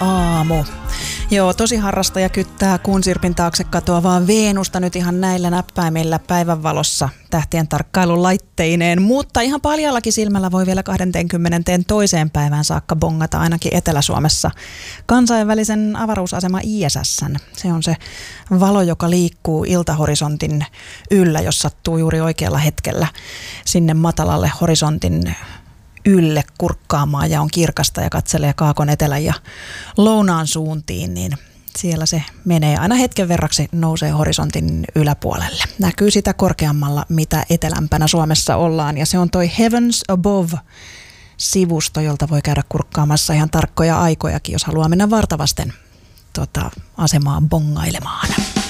aamu. Joo, tosi harrastaja kyttää kuun sirpin taakse katoavaa Veenusta nyt ihan näillä näppäimillä päivänvalossa tähtien tarkkailun laitteineen, mutta ihan paljallakin silmällä voi vielä 22. päivään saakka bongata ainakin Etelä-Suomessa kansainvälisen avaruusasema ISS:n. Se on se valo, joka liikkuu iltahorisontin yllä, jos sattuu juuri oikealla hetkellä sinne matalalle horisontin ylle kurkkaamaan ja on kirkasta ja katselee kaakon etelän ja lounaan suuntiin, niin siellä se menee aina hetken verraksi, nousee horisontin yläpuolelle. Näkyy sitä korkeammalla, mitä etelämpänä Suomessa ollaan, ja se on toi Heavens Above-sivusto, jolta voi käydä kurkkaamassa ihan tarkkoja aikojakin, jos haluaa mennä vartavasten asemaan bongailemaan.